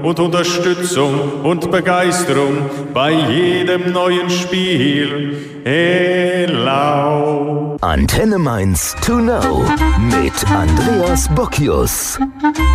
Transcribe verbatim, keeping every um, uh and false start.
und Unterstützung und Begeisterung bei jedem neuen Spiel. Elau. Antenne Mainz to know mit Andreas Bocchius.